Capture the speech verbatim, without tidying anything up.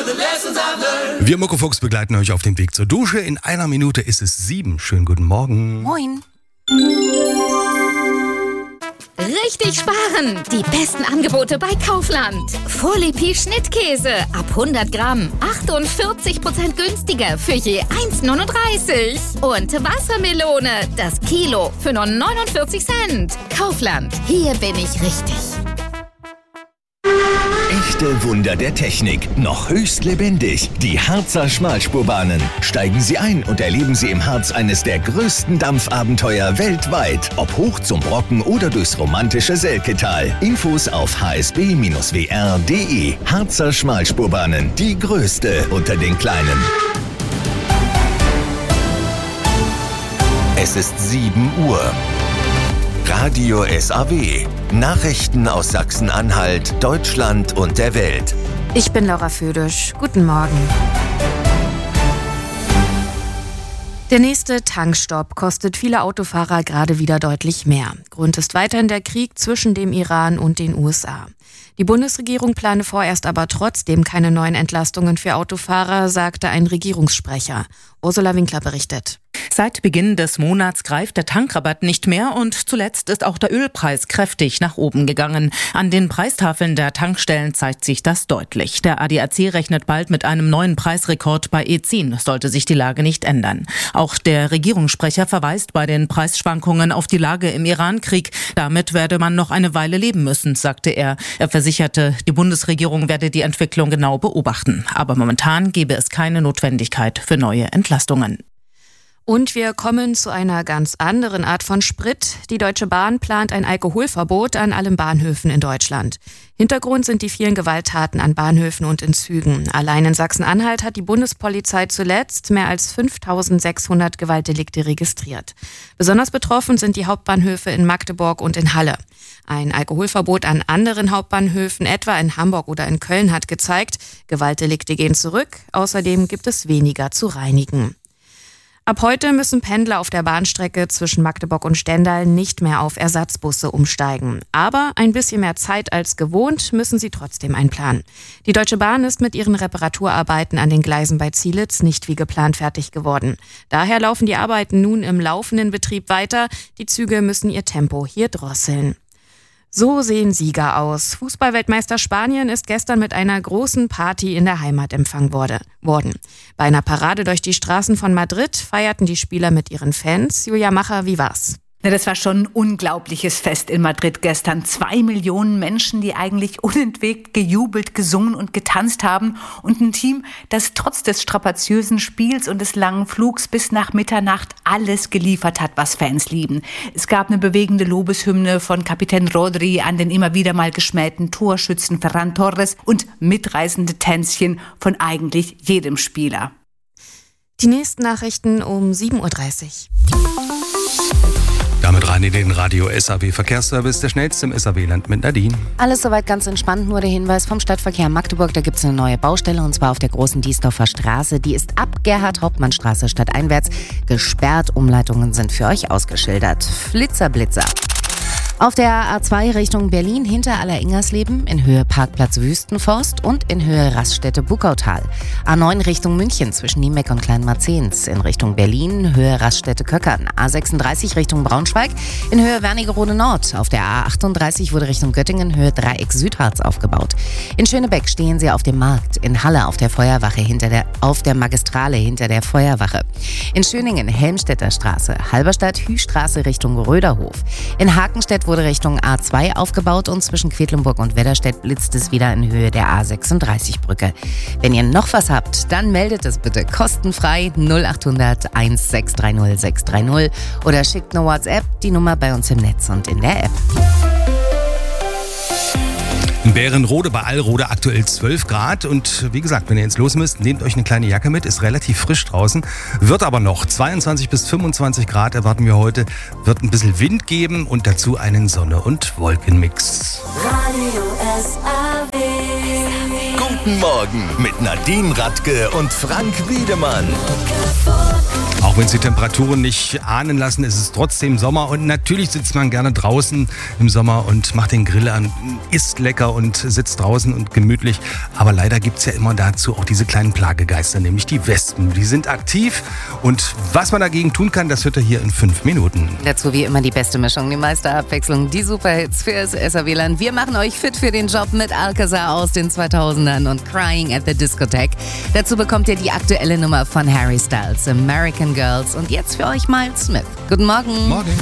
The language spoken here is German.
Wir Muckefuchs begleiten euch auf dem Weg zur Dusche. In einer Minute ist es sieben. Schönen guten Morgen. Moin. Richtig sparen! Die besten Angebote bei Kaufland. Folie Schnittkäse ab hundert Gramm. achtundvierzig Prozent günstiger für je eins Komma neununddreißig. Und Wassermelone, das Kilo für nur neunundvierzig Cent. Kaufland, hier bin ich richtig. Echte Wunder der Technik, noch höchst lebendig. Die Harzer Schmalspurbahnen. Steigen Sie ein und erleben Sie im Harz eines der größten Dampfabenteuer weltweit. Ob hoch zum Brocken oder durchs romantische Selketal. Infos auf h s b Bindestrich w r punkt d e. Harzer Schmalspurbahnen, die größte unter den kleinen. Es ist sieben Uhr. Radio S A W. Nachrichten aus Sachsen-Anhalt, Deutschland und der Welt. Ich bin Laura Födisch. Guten Morgen. Der nächste Tankstopp kostet viele Autofahrer gerade wieder deutlich mehr. Grund ist weiterhin der Krieg zwischen dem Iran und den U S A. Die Bundesregierung plane vorerst aber trotzdem keine neuen Entlastungen für Autofahrer, sagte ein Regierungssprecher. Ursula Winkler berichtet. Seit Beginn des Monats greift der Tankrabatt nicht mehr und zuletzt ist auch der Ölpreis kräftig nach oben gegangen. An den Preistafeln der Tankstellen zeigt sich das deutlich. Der A D A C rechnet bald mit einem neuen Preisrekord bei E zehn, sollte sich die Lage nicht ändern. Auch der Regierungssprecher verweist bei den Preisschwankungen auf die Lage im Irankrieg. Damit werde man noch eine Weile leben müssen, sagte er. Er versicherte, die Bundesregierung werde die Entwicklung genau beobachten. Aber momentan gebe es keine Notwendigkeit für neue Entlastungen. Und wir kommen zu einer ganz anderen Art von Sprit. Die Deutsche Bahn plant ein Alkoholverbot an allen Bahnhöfen in Deutschland. Hintergrund sind die vielen Gewalttaten an Bahnhöfen und in Zügen. Allein in Sachsen-Anhalt hat die Bundespolizei zuletzt mehr als fünftausendsechshundert Gewaltdelikte registriert. Besonders betroffen sind die Hauptbahnhöfe in Magdeburg und in Halle. Ein Alkoholverbot an anderen Hauptbahnhöfen, etwa in Hamburg oder in Köln, hat gezeigt, Gewaltdelikte gehen zurück. Außerdem gibt es weniger zu reinigen. Ab heute müssen Pendler auf der Bahnstrecke zwischen Magdeburg und Stendal nicht mehr auf Ersatzbusse umsteigen. Aber ein bisschen mehr Zeit als gewohnt müssen sie trotzdem einplanen. Die Deutsche Bahn ist mit ihren Reparaturarbeiten an den Gleisen bei Zielitz nicht wie geplant fertig geworden. Daher laufen die Arbeiten nun im laufenden Betrieb weiter. Die Züge müssen ihr Tempo hier drosseln. So sehen Sieger aus. Fußballweltmeister Spanien ist gestern mit einer großen Party in der Heimat empfangen wurde, worden. Bei einer Parade durch die Straßen von Madrid feierten die Spieler mit ihren Fans. Julia Macher, wie war's? Ja, das war schon ein unglaubliches Fest in Madrid gestern. Zwei Millionen Menschen, die eigentlich unentwegt gejubelt, gesungen und getanzt haben. Und ein Team, das trotz des strapaziösen Spiels und des langen Flugs bis nach Mitternacht alles geliefert hat, was Fans lieben. Es gab eine bewegende Lobeshymne von Kapitän Rodri an den immer wieder mal geschmähten Torschützen Ferran Torres und mitreißende Tänzchen von eigentlich jedem Spieler. Die nächsten Nachrichten um sieben Uhr dreißig. Damit rein in den Radio S A W Verkehrsservice, der schnellste im S A W-Land mit Nadine. Alles soweit ganz entspannt, nur der Hinweis vom Stadtverkehr Magdeburg, da gibt es eine neue Baustelle und zwar auf der großen Diesdorfer Straße. Die ist ab Gerhard-Hauptmann-Straße stadteinwärts gesperrt. Umleitungen sind für euch ausgeschildert. Flitzer, Blitzer. Auf der A zwei Richtung Berlin hinter Aller-Ingersleben in Höhe Parkplatz Wüstenforst und in Höhe Raststätte Buckautal. A neun Richtung München zwischen Niemeck und Kleinmarzehns in Richtung Berlin Höhe Raststätte Köckern. A sechsunddreißig Richtung Braunschweig in Höhe Wernigerode Nord. Auf der A achtunddreißig wurde Richtung Göttingen Höhe Dreieck Südharz aufgebaut. In Schönebeck stehen sie auf dem Markt. In Halle auf der Feuerwache hinter der auf der Magistrale hinter der Feuerwache. In Schöningen Helmstedter Straße, Halberstadt Hüstraße Richtung Röderhof. In Hakenstedt wurde Richtung A zwei aufgebaut und zwischen Quedlinburg und Wedderstedt blitzt es wieder in Höhe der A sechsunddreißig Brücke. Wenn ihr noch was habt, dann meldet es bitte kostenfrei null acht hundert eins sechs drei null sechs drei null oder schickt eine WhatsApp, die Nummer bei uns im Netz und in der App. In Bärenrode bei Allrode aktuell zwölf Grad und wie gesagt, wenn ihr jetzt los müsst, nehmt euch eine kleine Jacke mit, ist relativ frisch draußen, wird aber noch zweiundzwanzig bis fünfundzwanzig Grad erwarten wir heute, wird ein bisschen Wind geben und dazu einen Sonne- und Wolkenmix. Radio S A W. Gut Guten Morgen mit Nadine Radke und Frank Wiedemann. Auch wenn es die Temperaturen nicht ahnen lassen, ist es trotzdem Sommer und natürlich sitzt man gerne draußen im Sommer und macht den Grill an, isst lecker und sitzt draußen und gemütlich. Aber leider gibt es ja immer dazu auch diese kleinen Plagegeister, nämlich die Wespen. Die sind aktiv und was man dagegen tun kann, das hört ihr hier in fünf Minuten. Dazu wie immer die beste Mischung, die meiste Abwechslung, die Superhits fürs S R W-Land. Wir machen euch fit für den Job mit Alcazar aus den zweitausendern und Crying at the Discotheque. Dazu bekommt ihr die aktuelle Nummer von Harry Styles, American Girls. Und jetzt für euch Miles Smith. Guten Morgen. Morgen.